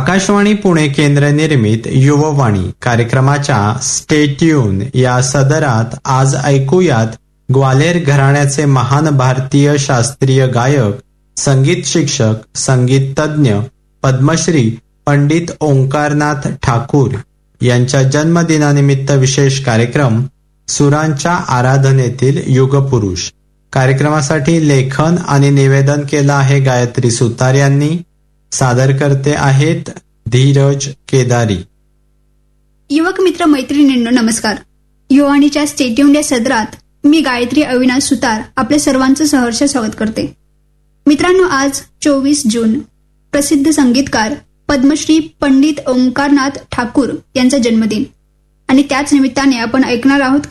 आकाशवाणी पुणे केंद्र निर्मित युववाणी कार्यक्रमाच्या स्टे ट्यून या सदरात आज ऐकूयात ग्वाल्हेर घराण्याचे महान भारतीय शास्त्रीय गायक, संगीत शिक्षक, संगीत तज्ञ, पद्मश्री पंडित ओंकारनाथ ठाकूर यांच्या जन्मदिनानिमित्त विशेष कार्यक्रम सुरांच्या आराधनेतील युगपुरुष. कार्यक्रमासाठी लेखन आणि निवेदन केलं आहे गायत्री सुतार यांनी. सादर करते आहेत धीरज केदारी. युवक मित्र मैत्रिणींनो नमस्कार. युवाणीच्या स्टेट्यून या सदरात मी गायत्री अविनाश सुतार आपल्या सर्वांचं सहर्ष स्वागत करते. मित्रांनो, आज 24 जून प्रसिद्ध संगीतकार पद्मश्री पंडित ओंकारनाथ ठाकूर यांचा जन्मदिन आणि त्याच निमित्ताने आपण ऐकणार आहोत